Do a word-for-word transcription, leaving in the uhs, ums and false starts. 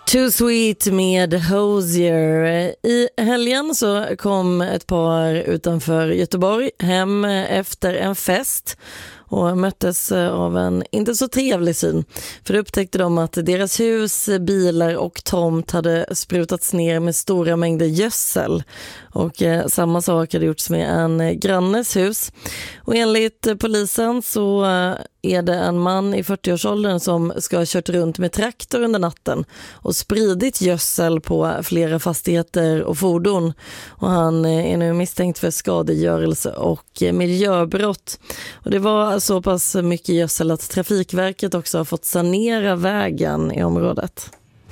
Too Sweet med Hozier. I helgen så kom ett par utanför Göteborg hem efter en fest och möttes av en inte så trevlig syn. För då upptäckte de att deras hus, bilar och tomt hade sprutats ner med stora mängder gödsel. Och eh, samma sak hade gjorts med en grannes hus. Och enligt polisen så eh, är det en man i fyrtioårsåldern som ska ha kört runt med traktor under natten och spridit gödsel på flera fastigheter och fordon. Och han är nu misstänkt för skadegörelse och miljöbrott. Och det var så pass mycket gödsel att Trafikverket också har fått sanera vägen i området.